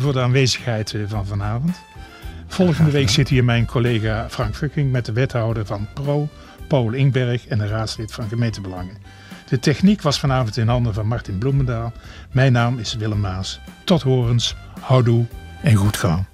voor de aanwezigheid van vanavond. Volgende week zit hier mijn collega Frank Fucking met de wethouder van PRO, Paul Ingberg en de raadslid van Gemeentebelangen. De techniek was vanavond in handen van Martin Bloemendaal. Mijn naam is Willem Maas. Tot horens, houdoe en goed gaan.